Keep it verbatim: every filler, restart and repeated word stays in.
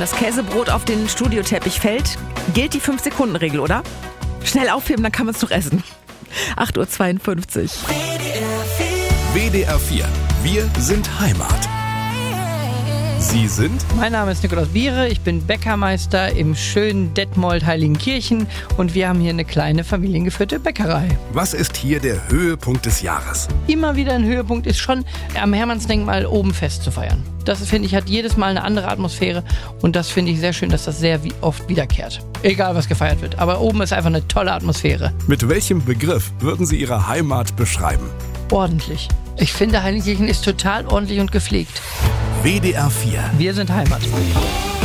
das Käsebrot auf den Studioteppich fällt, gilt die fünf Sekunden Regel, oder? Schnell aufheben, dann kann man es doch essen. acht Uhr zweiundfünfzig. W D R vier. Wir sind Heimat. Sie sind? Mein Name ist Nikolaus Biere, ich bin Bäckermeister im schönen Detmold Heiligenkirchen und wir haben hier eine kleine familiengeführte Bäckerei. Was ist hier der Höhepunkt des Jahres? Immer wieder ein Höhepunkt ist schon, am Hermannsdenkmal oben Fest zu feiern. Das, finde ich, hat jedes Mal eine andere Atmosphäre und das finde ich sehr schön, dass das sehr oft wiederkehrt. Egal, was gefeiert wird, aber oben ist einfach eine tolle Atmosphäre. Mit welchem Begriff würden Sie Ihre Heimat beschreiben? Ordentlich. Ich finde, Heiligenkirchen ist total ordentlich und gepflegt. W D R vier. Wir sind Heimat.